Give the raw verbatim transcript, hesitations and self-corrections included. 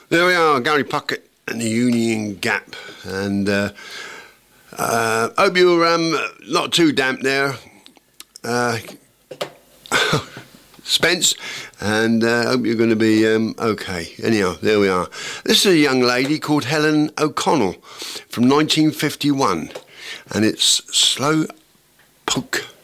There we are, Gary Puckett and the Union Gap. And uh, uh, hope you're um, not too damp there, uh, Spence, and uh, hope you're going to be um, okay. Anyhow, there we are. This is a young lady called Helen O'Connell from nineteen fifty-one, and it's Slow Poke.